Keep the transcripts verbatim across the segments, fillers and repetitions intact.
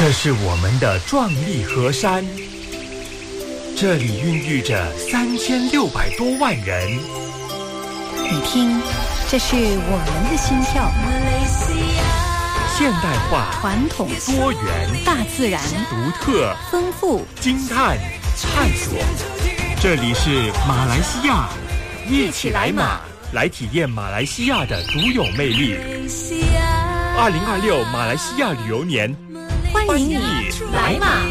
这是我们的壮丽河山，这里孕育着三千六百多万人。 你听，这是我们的心跳。 现代化、 传统、 多元、 大自然、 独特、 丰富、 惊叹、探索。这里是马来西亚，一起来马，来体验马来西亚的独有魅力。二零二六马来西亚旅游年， 欢迎你来马。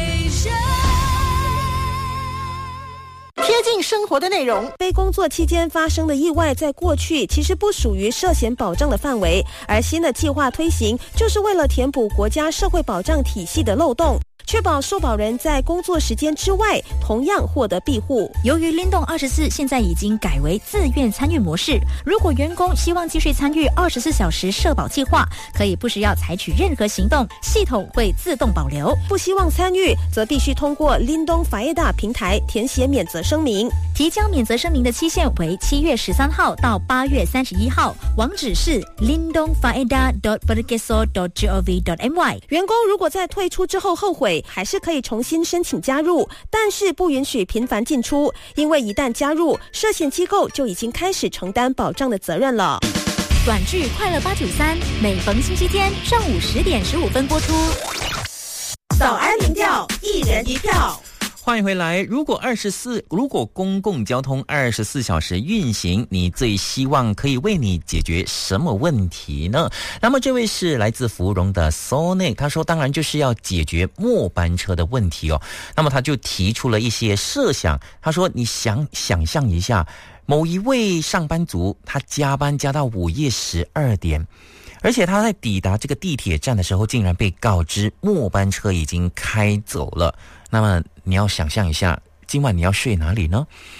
贴近生活的内容。 非工作期间发生的意外，在过去其实不属于涉险保障的范围，而新的计划推行，就是为了填补国家社会保障体系的漏洞，确保受保人在工作时间之外同样获得庇护。 由于灵动二十四现在已经改为自愿参与模式，如果员工希望继续参与二十四小时社保计划，可以不需要采取任何行动，系统会自动保留。 不希望参与，则必须通过 Lindong Faedah 平台填写免责声明。 提交免责声明的期限为七月十三号到八月三十一号，网址是 lindong faedah dot perkeso dot gov dot my。 员工如果在退出之后后悔，还是可以重新申请加入，但是不允许频繁进出，因为一旦加入，涉险机构就已经开始承担保障的责任了。 短剧《快乐八九三》每逢星期天上午十点十五分播出。 早安民调，一人一票。 欢迎回来。如果二十四，如果公共交通二十四小时运行，你最希望可以为你解决什么问题呢？那么这位是来自芙蓉的 Sonic， 他说当然就是要解决末班车的问题哦。那么他就提出了一些设想，他说你想想象一下，某一位上班族他加班加到午夜十二点，而且他在抵达这个地铁站的时候，竟然被告知末班车已经开走了。那么你要想象一下，今晚你要睡哪里呢？